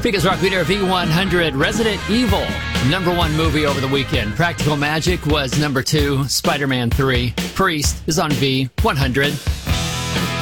Because Rock Leader V100, Resident Evil, #1 movie over the weekend. Practical Magic was #2. Spider-Man 3. Priest is on V100.